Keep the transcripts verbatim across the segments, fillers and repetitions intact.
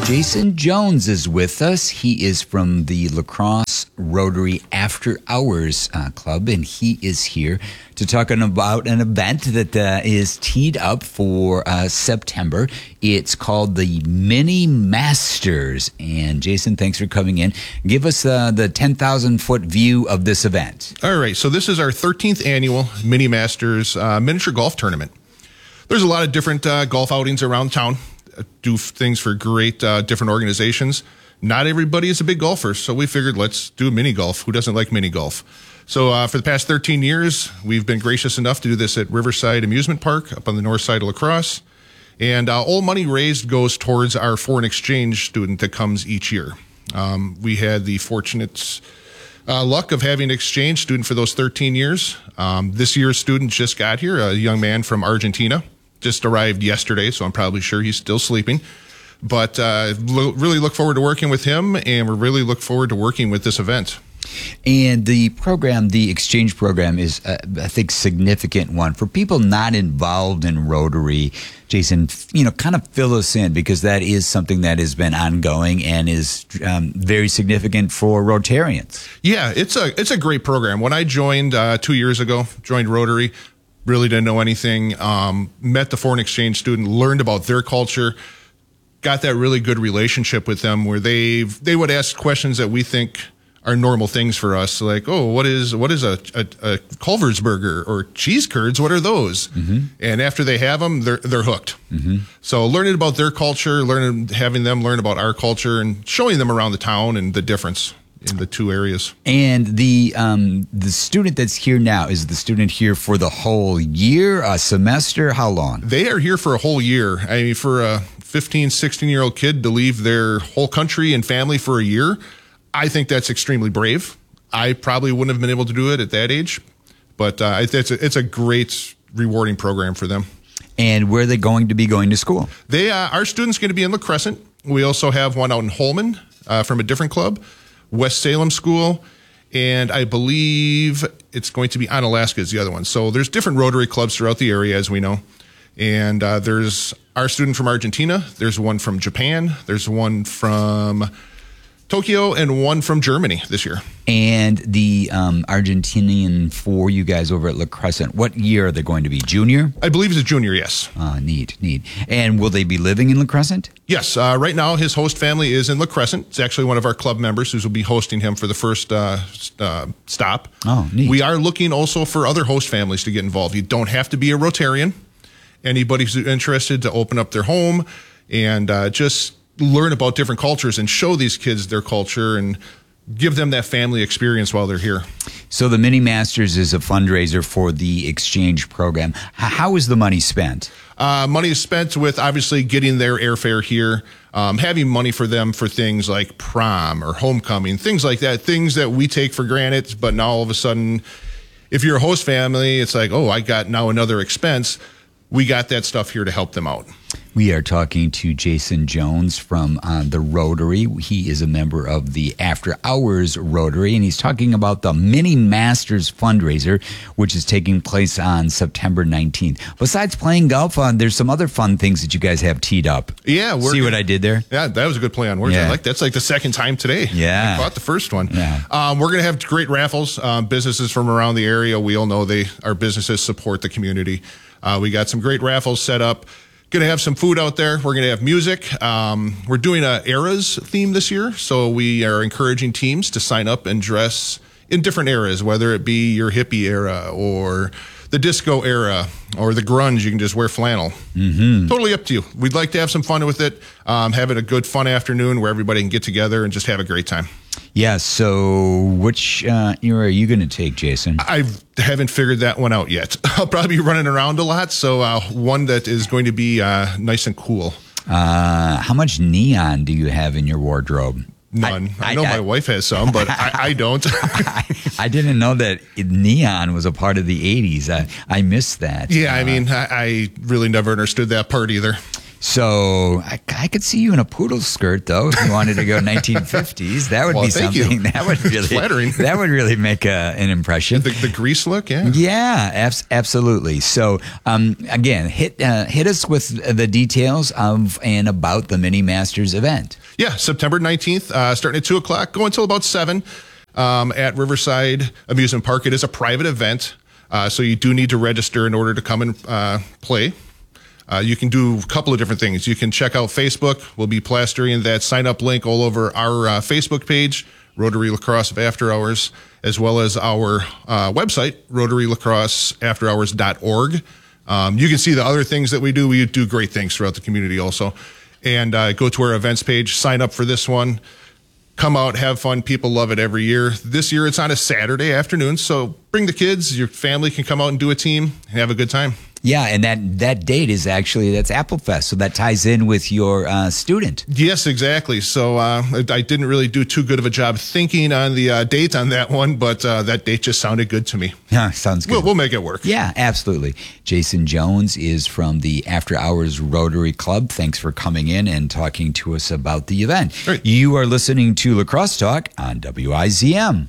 Jason Jones is with us. He is from the La Crosse Rotary After Hours uh, Club, and he is here to talk about an event that uh, is teed up for uh, September. It's called the Mini Masters. And Jason, thanks for coming in. Give us uh, the ten thousand foot view of this event. All right, so this is our thirteenth annual Mini Masters uh, miniature golf tournament. There's a lot of different uh, golf outings around town. Do things for great uh, different organizations. Not everybody is a big golfer, so we figured let's do mini golf. Who doesn't like mini golf? So uh, for the past thirteen years, we've been gracious enough to do this at Riverside Amusement Park up on the north side of La Crosse. And uh, all money raised goes towards our foreign exchange student that comes each year. Um, we had the fortunate uh, luck of having an exchange student for those thirteen years. Um, this year's student just got here, a young man from Argentina. Just arrived yesterday, so I'm probably sure he's still sleeping. But uh, lo- really look forward to working with him, and we really look forward to working with this event. And the program, the exchange program, is, uh, I think, significant one. For people not involved in Rotary, Jason, you know, kind of fill us in, because that is something that has been ongoing and is um, very significant for Rotarians. Yeah, it's a it's a great program. When I joined uh, two years ago, joined Rotary, really didn't know anything, um, met the foreign exchange student, learned about their culture, got that really good relationship with them where they they would ask questions that we think are normal things for us, like, oh, what is what is a, a, a Culver's burger or cheese curds? What are those? Mm-hmm. And after they have them, they're they're hooked. Mm-hmm. So learning about their culture, learning having them learn about our culture, and showing them around the town and the difference in the two areas. And the um, the student that's here now, is the student here for the whole year, a semester? How long? They are here for a whole year. I mean, for a fifteen, sixteen-year-old kid to leave their whole country and family for a year, I think that's extremely brave. I probably wouldn't have been able to do it at that age, but uh, it's, a, it's a great, rewarding program for them. And where are they going to be going to school? They uh, Our student's going to be in La Crescent. We also have one out in Holman uh, from a different club, West Salem School, and I believe it's going to be Onalaska is the other one. So there's different Rotary clubs throughout the area, as we know. And uh, there's our student from Argentina, there's one from Japan, there's one from Tokyo, and one from Germany this year. And the um, Argentinian for you guys over at La Crescent, what year are they going to be? Junior? I believe it's a junior, yes. Oh, neat, neat. And will they be living in La Crescent? Yes. Uh, right now, his host family is in La Crescent. It's actually one of our club members who will be hosting him for the first uh, uh, stop. Oh, neat. We are looking also for other host families to get involved. You don't have to be a Rotarian. Anybody who's interested to open up their home and uh, just learn about different cultures and show these kids their culture and give them that family experience while they're here. So the Mini Masters is a fundraiser for the exchange program. How is the money spent? Uh, money is spent with obviously getting their airfare here, um, having money for them for things like prom or homecoming, things like that, things that we take for granted, but now all of a sudden, if you're a host family, it's like, oh, I got now another expense. We got that stuff here to help them out. We are talking to Jason Jones from uh, the Rotary. He is a member of the After Hours Rotary, and he's talking about the Mini Masters fundraiser, which is taking place on September nineteenth. Besides playing golf, uh, there's some other fun things that you guys have teed up. Yeah. We're See what I did there? Yeah, that was a good play on words. Yeah. I like that's like the second time today. Yeah. I caught the first one. Yeah. Um, we're going to have great raffles. Um, businesses from around the area, we all know they our businesses support the community. Uh, we got some great raffles set up. Going to have some food out there. We're going to have music. Um, we're doing a eras theme this year, so we are encouraging teams to sign up and dress in different eras, whether it be your hippie era or the disco era or the grunge. You can just wear flannel. Mm-hmm. Totally up to you. We'd like to have some fun with it, um, having a good fun afternoon where everybody can get together and just have a great time. Yeah, so which uh, era are you going to take, Jason? I haven't figured that one out yet. I'll probably be running around a lot, so uh, one that is going to be uh, nice and cool. Uh, how much neon do you have in your wardrobe? None. I, I, I know I, my wife has some, but I, I don't. I, I didn't know that neon was a part of the eighties. I, I missed that. Yeah, uh, I mean, I, I really never understood that part either. So I, I could see you in a poodle skirt, though, if you wanted to go nineteen fifties. That would well, be thank something. You. That would really flattering. That would really make a, an impression. The, the grease look, yeah, yeah, abs- absolutely. So um, again, hit uh, hit us with the details of and about the Mini Masters event. Yeah, September nineteenth, uh, starting at two o'clock, going until about seven um, at Riverside Amusement Park. It is a private event, uh, so you do need to register in order to come and uh, play. Uh, you can do a couple of different things. You can check out Facebook. We'll be plastering that sign-up link all over our uh, Facebook page, Rotary Lacrosse of After Hours, as well as our uh, website, rotary lacrosse after hours dot org. Um, you can see the other things that we do. We do great things throughout the community also. And uh, go to our events page, sign up for this one. Come out, have fun. People love it every year. This year it's on a Saturday afternoon, so bring the kids. Your family can come out and do a team and have a good time. Yeah, and that, that date is actually, that's Applefest, so that ties in with your uh, student. Yes, exactly. So uh, I didn't really do too good of a job thinking on the uh, date on that one, but uh, that date just sounded good to me. Yeah, sounds good. We'll, we'll make it work. Yeah, absolutely. Jason Jones is from the After Hours Rotary Club. Thanks for coming in and talking to us about the event. Right. You are listening to Lacrosse Talk on W I Z M.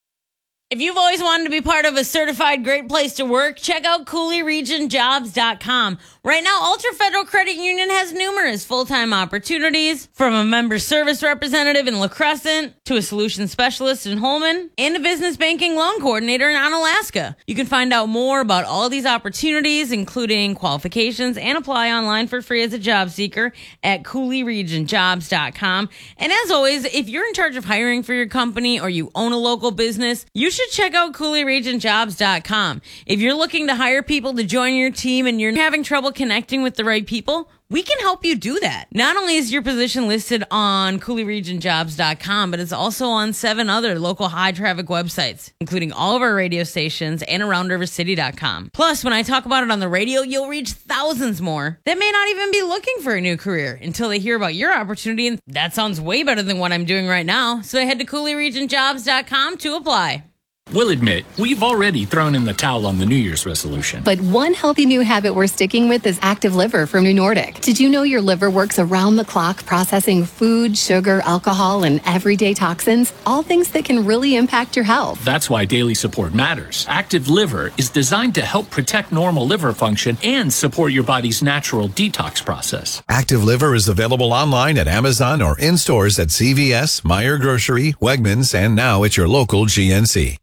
If you've always wanted to be part of a certified great place to work, check out Cooley Region Jobs dot com. Right now, Ultra Federal Credit Union has numerous full-time opportunities, from a member service representative in La Crescent to a solution specialist in Holman and a business banking loan coordinator in Onalaska. You can find out more about all these opportunities, including qualifications, and apply online for free as a job seeker at Cooley Region Jobs dot com. And as always, if you're in charge of hiring for your company or you own a local business, you should check out Cooley Region Jobs dot com. If you're looking to hire people to join your team and you're having trouble connecting with the right people, we can help you do that. Not only is your position listed on Cooley Region Jobs dot com, but it's also on seven other local high-traffic websites, including all of our radio stations and around river city dot com. Plus, when I talk about it on the radio, you'll reach thousands more that may not even be looking for a new career until they hear about your opportunity, and that sounds way better than what I'm doing right now. So head to Cooley Region Jobs dot com to apply. We'll admit, we've already thrown in the towel on the New Year's resolution. But one healthy new habit we're sticking with is Active Liver from New Nordic. Did you know your liver works around the clock processing food, sugar, alcohol, and everyday toxins? All things that can really impact your health. That's why daily support matters. Active Liver is designed to help protect normal liver function and support your body's natural detox process. Active Liver is available online at Amazon or in stores at C V S, Meijer Grocery, Wegmans, and now at your local G N C.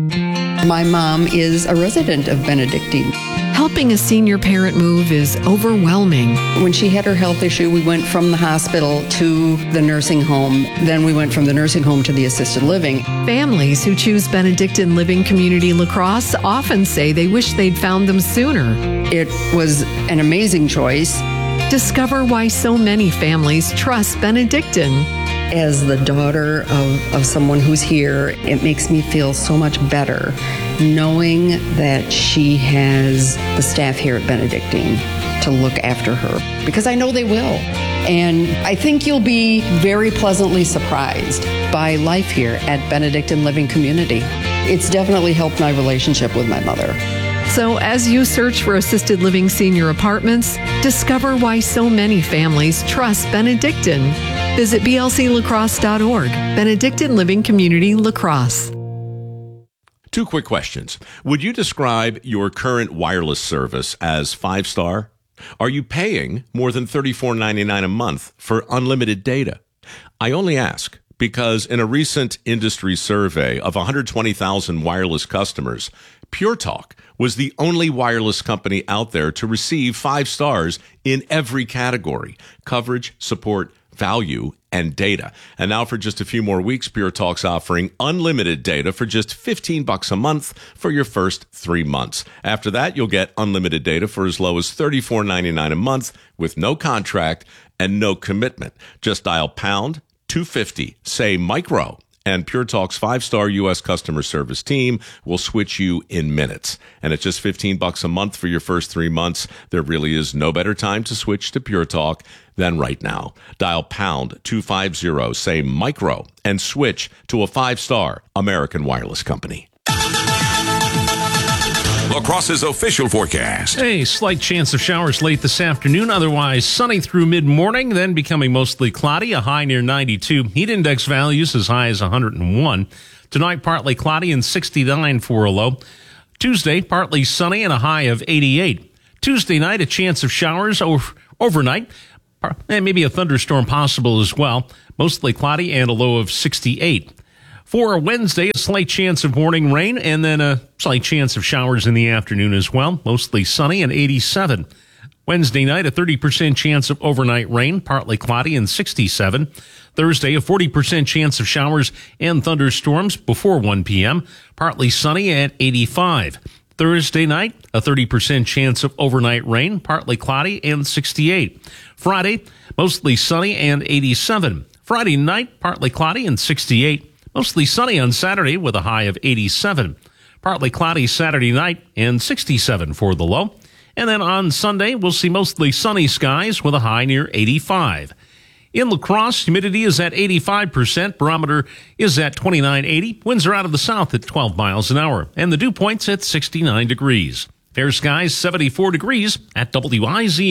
My mom is a resident of Benedictine. Helping a senior parent move is overwhelming. When she had her health issue, we went from the hospital to the nursing home. Then we went from the nursing home to the assisted living. Families who choose Benedictine Living Community Lacrosse often say they wish they'd found them sooner. It was an amazing choice. Discover why so many families trust Benedictine. As the daughter of, of someone who's here, it makes me feel so much better knowing that she has the staff here at Benedictine to look after her, because I know they will. And I think you'll be very pleasantly surprised by life here at Benedictine Living Community. It's definitely helped my relationship with my mother. So as you search for assisted living senior apartments, discover why so many families trust Benedictine. Visit B L C lacrosse dot org. Benedictine Living Community Lacrosse. Two quick questions. Would you describe your current wireless service as five-star? Are you paying more than thirty-four ninety-nine a month for unlimited data? I only ask because in a recent industry survey of one hundred twenty thousand wireless customers, Pure Talk was the only wireless company out there to receive five stars in every category: coverage, support, value, and data. And now for just a few more weeks, Pure Talk's offering unlimited data for just fifteen bucks a month for your first three months. After that, you'll get unlimited data for as low as thirty-four ninety-nine a month with no contract and no commitment. Just dial pound two fifty, say micro, and Pure Talk's five-star U S customer service team will switch you in minutes. And at just fifteen bucks a month for your first three months, there really is no better time to switch to Pure Talk than right now. Dial pound two fifty, say micro, and switch to a five-star American wireless company. La Crosse's official forecast. A slight chance of showers late this afternoon, otherwise sunny through mid-morning, then becoming mostly cloudy, a high near ninety-two. Heat index values as high as one hundred one. Tonight, partly cloudy and sixty-nine for a low. Tuesday, partly sunny and a high of eighty-eight. Tuesday night, a chance of showers over, overnight, and maybe a thunderstorm possible as well. Mostly cloudy and a low of sixty-eight. For Wednesday, a slight chance of morning rain and then a slight chance of showers in the afternoon as well. Mostly sunny and eighty-seven. Wednesday night, a thirty percent chance of overnight rain, partly cloudy and sixty-seven. Thursday, a forty percent chance of showers and thunderstorms before one p.m., partly sunny at eighty-five. Thursday night, a thirty percent chance of overnight rain, partly cloudy and sixty-eight. Friday, mostly sunny and eighty-seven. Friday night, partly cloudy and sixty-eight. Mostly sunny on Saturday with a high of eighty-seven. Partly cloudy Saturday night and sixty-seven for the low. And then on Sunday, we'll see mostly sunny skies with a high near eighty-five. In La Crosse, humidity is at eighty-five percent. Barometer is at twenty-nine eighty. Winds are out of the south at twelve miles an hour. And the dew point's at sixty-nine degrees. Fair skies, seventy-four degrees at W I Z.